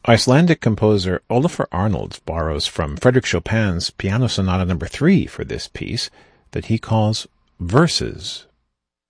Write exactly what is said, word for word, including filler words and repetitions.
Icelandic composer Olafur Arnalds borrows from Frédéric Chopin's Piano Sonata number three for this piece that he calls Verses.